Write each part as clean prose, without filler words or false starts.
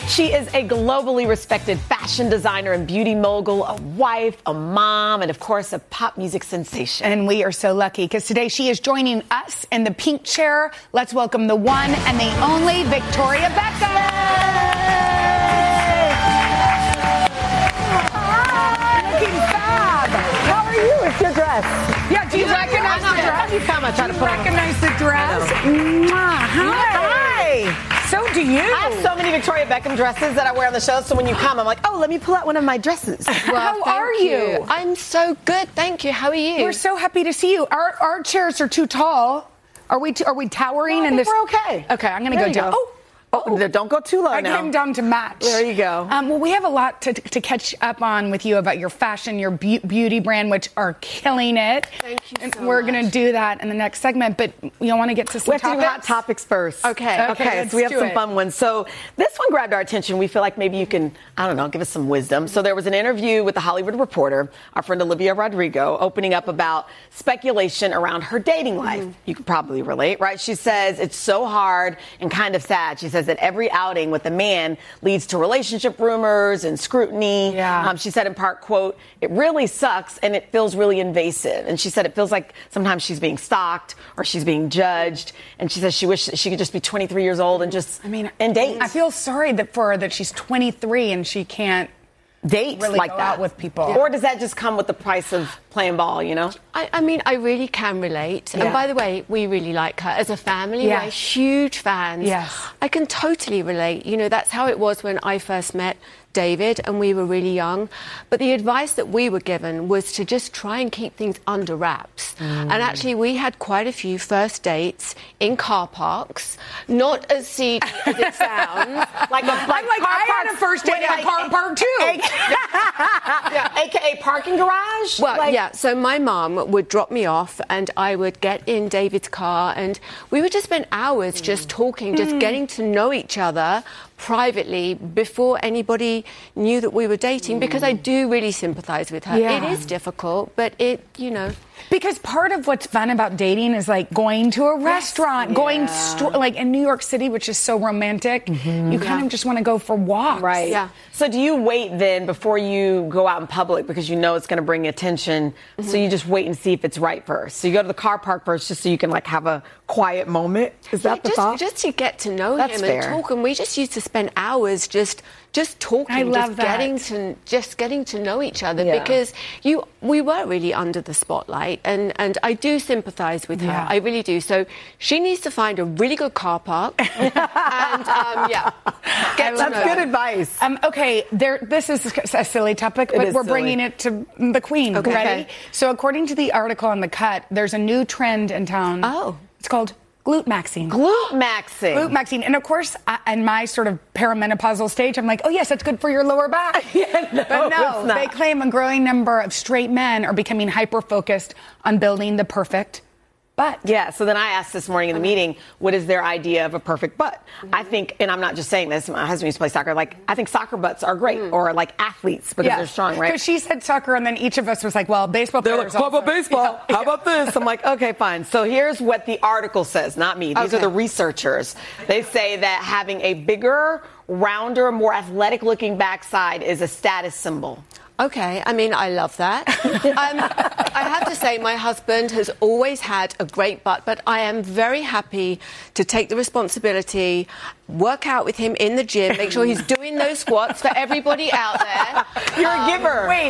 She is a globally respected fashion designer and beauty mogul, a wife, a mom, and of course, a pop music sensation. And we are so lucky because today she is joining us in the pink chair. Let's welcome the one and the only Victoria Beckham. Hi, looking fab. How are you? It's your dress. Yeah, do you recognize the dress? You come, I try to put on. Recognize the dress? Hi. So do you. I have so many Victoria Beckham dresses that I wear on the show, so when you come, I'm like, oh, let me pull out one of my dresses. Well, how are you? I'm so good, thank you. How are you? We're so happy to see you. Our chairs are too tall. Are we towering? No, I think we're okay. Okay, I'm going to go down. Oh, don't go too low now. I came down to match. There you go. Well, we have a lot to catch up on with you about your fashion, your beauty brand, which are killing it. Thank you and so we're much. going to do that in the next segment, but you want to get to some We have to topics? do hot topics first. Okay, so we have let's some do it. fun ones. So this one grabbed our attention. We feel like maybe you can, I don't know, give us some wisdom. So there was an interview with the Hollywood Reporter, our friend Olivia Rodrigo, opening up about speculation around her dating life. You could probably relate, right? She says it's so hard and kind of sad. She says that every outing with a man leads to relationship rumors and scrutiny. Yeah. She said in part, quote, it really sucks and it feels really invasive. And she said it feels like sometimes she's being stalked or she's being judged. And she says she wishes she could just be 23 years old and just and date. I feel sorry for her that she's 23 and she can't date really like go that out with people. Or does that just come with the price of playing ball, you know? I mean, I really can relate. Yeah. And by the way, we really like her. As a family, Yes. we're huge fans. Yes. I can totally relate. You know, that's how it was when I first met David and we were really young. But the advice that we were given was to just try and keep things under wraps. And actually, we had quite a few first dates in car parks, not as seedy as it sounds. I had a first date in a car park too. AKA parking garage? Well, yeah. So my mum would drop me off and I would get in David's car and we would just spend hours just talking, just getting to know each other privately before anybody knew that we were dating, because I do really sympathise with her. Yeah. It is difficult, but Because part of what's fun about dating is like going to a restaurant, going like in New York City, which is so romantic. You kind of just want to go for walks. Right. Yeah. So do you wait then before you go out in public because you know it's going to bring attention? So you just wait and see if it's right first. So you go to the car park first just so you can like have a quiet moment. Is that the thought? Just to get to know That's him fair. and talk, and we just used to spend hours just talking, I love getting to know each other, Yeah. because we were really under the spotlight, and I do sympathise with her. Yeah. I really do. So she needs to find a really good car park, and That's good advice. Okay, this is a silly topic, but is we're silly. bringing it to the Queen. Okay. Ready? So according to the article on The Cut, there's a new trend in town. Oh. It's called glute maxing. Glute maxing. Glute maxing. And of course, in my sort of perimenopausal stage, I'm like, oh yes, that's good for your lower back. Yeah, no, But no, it's not. they claim a growing number of straight men are becoming hyper-focused on building the perfect butt. Yeah, so then I asked this morning in the meeting, what is their idea of a perfect butt? I think, and I'm not just saying this, my husband used to play soccer, like, I think soccer butts are great, or like athletes, because they're strong, right? Because she said soccer, and then each of us was like, well, baseball They're players like, how about also. baseball? Yeah. How about this? I'm like, okay, fine. So here's what the article says, not me. These are the researchers. They say that having a bigger, rounder, more athletic-looking backside is a status symbol. Okay, I mean, I love that. I have to say, my husband has always had a great butt, but I am very happy to take the responsibility, work out with him in the gym, make sure he's doing those squats for everybody out there. You're a giver. Wait.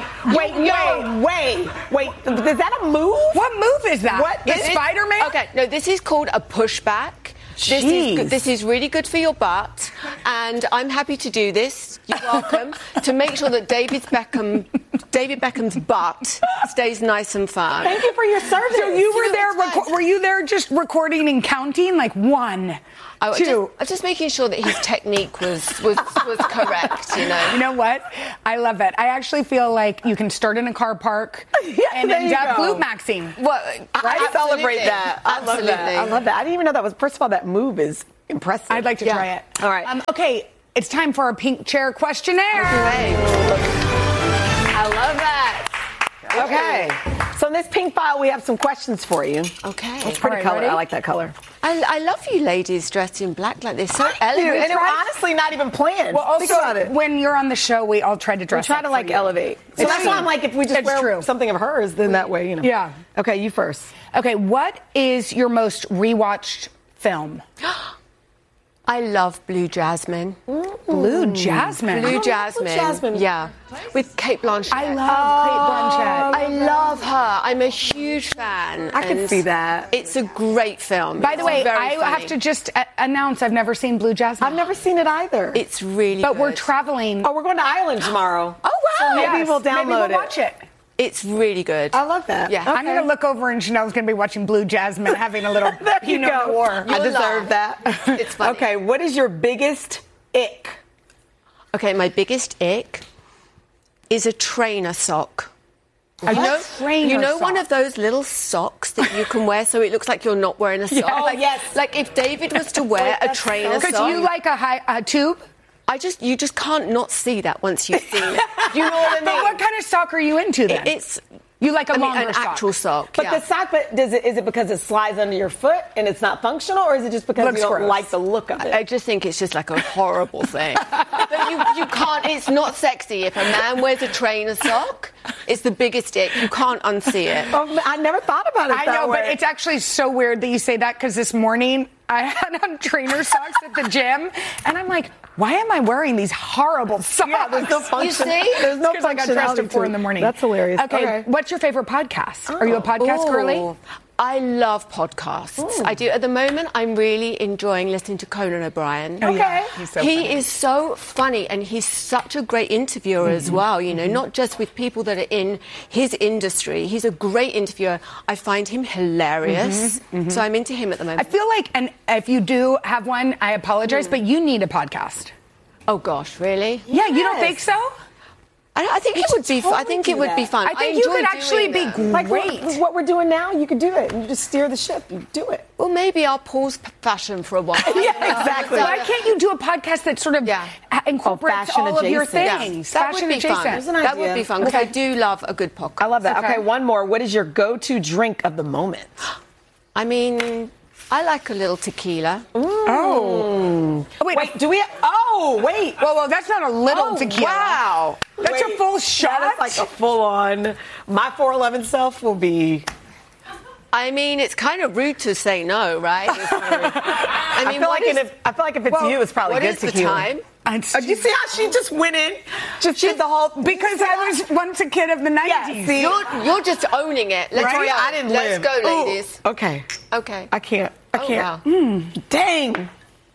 Is that a move? What move is that? What The is it? Spider-Man? Okay, no, this is called a pushback. Jeez. This is really good for your butt, and I'm happy to do this. You're welcome. To make sure that David Beckham's butt stays nice and firm. Thank you for your service. So you were there, it's fine. were you there just recording and counting? Like 1, 2. I'm just making sure that his technique was correct, you know. You know what? I love it. I actually feel like you can start in a car park and there end you up go. glute maxing. Well, I celebrate absolutely. that. I love that. Absolutely. I love that. I didn't even know that was, first of all, that move is impressive. I'd like to try it. All right. Okay, it's time for our pink chair questionnaire. Great. I love that. Okay. So in this pink file, we have some questions for you. Okay. It's pretty All right, color. ready? I like that color. I love you ladies dressed in black like this. So Dude, elegant. and it was honestly not even planned. Well, Think also, about it. when you're on the show, we all try to We dress try up to for like you. elevate. So It's that's true. why I'm like, if we just It's wear true. something of hers, then that way, Yeah. Okay, you first. Okay, what is your most rewatched film? I love Blue Jasmine. Blue Jasmine. Blue love Jasmine. Blue Jasmine. Yeah. With Kate Blanchett. I love Kate Blanchett. I love her. I'm a huge fan. I can and see that. It's a great film. By the It's way, very I funny. have to just announce I've never seen Blue Jasmine. I've never seen it either. It's really But good. we're traveling. Oh, we're going to Ireland tomorrow. Oh, wow. So maybe Yes, we'll download maybe we'll it. watch it. It's really good. I love that. Yeah. I'm going to look over and Chanel's going to be watching Blue Jasmine, having a little There you Pinot go. Noir. I You'll deserve laugh. that. It's funny. Okay, what is your biggest ick? Okay, my biggest ick is a trainer sock. Trainer You know sock. one of those little socks that you can wear so it looks like you're not wearing a sock? Oh, yes. Like if David was to wear a that's trainer so sock. Because you like a tube? You just can't not see that once you've seen it. You know what I mean? But what kind of sock are you into then? It's you like a I mean, longer an sock. actual sock. But yeah. the sock, is it because it slides under your foot and it's not functional, or is it just because Looks you don't gross. like the look of it? I just think it's just like a horrible thing. But you can't, it's not sexy. If a man wears a trainer sock, it's the biggest ick. You can't unsee it. Oh, I never thought about it I that know, way. but it's actually so weird that you say that because this morning I had on trainer socks at the gym, and I'm like, why am I wearing these horrible socks? Yeah, there's no function. You see? There's no Because I got dressed at functionality 4 to in the it. morning. That's hilarious. Okay, what's your favorite podcast? Are you a podcast girly? Ooh, I love podcasts. I do. At the moment, I'm really enjoying listening to Conan O'Brien. Oh, yeah. He's so he funny. is so funny, and he's such a great interviewer as well, you know, not just with people that are in his industry. He's a great interviewer. I find him hilarious. So I'm into him at the I moment. feel like, and if you do have one, I apologize, but you need a podcast. Oh, gosh, really? Yeah, you don't Yes. think so? I think it would be. I think it would be fun. I think you enjoy could actually doing be that. Like great. what we're doing now, you could do it. You just steer the ship. You do it. Well, maybe I'll pause fashion for a while. Yeah, exactly. Why can't you do a podcast that sort of Yeah. incorporates fashion all of your adjacent. Yeah, things? that Fashion would be fun. adjacent. an That would idea. be fun because I do love a good podcast. I love that. Okay. Okay, one more. What is your go-to drink of the moment? I mean, I like a little tequila. Oh, wait. Wait, do we? Oh, wait. Well, that's not a little Oh, tequila. wow. That's a full shot? That is like a full-on. My 411 self will be. I mean, it's kind of rude to say no, right? I mean, I feel like if it's you, it's probably what good is the tequila. time? Oh, Do you see how she just went in? Just did the whole. because I was once a kid of the 90s. Yeah, see? You're just owning it. Let's Victoria, go. I didn't Let's live. go, Ooh, ladies. Okay. Okay. I can't. I Oh, can't. wow. Dang.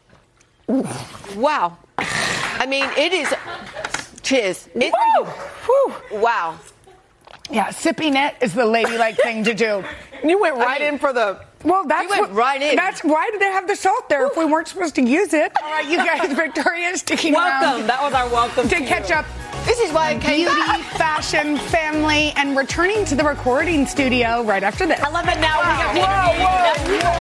Wow. I mean, it is. Cheers. It, Whew. wow. Yeah, sipping it is the ladylike thing to do. You went right mean- in for the. Well, that's went what, right in. That's why did they have the salt there if we weren't supposed to use it? All right, you guys, Victoria's sticking Welcome. around That was our welcome to catch up. This is why I came Beauty, back. fashion, family, and returning to the recording studio right after this. I love it now. We have to interview you.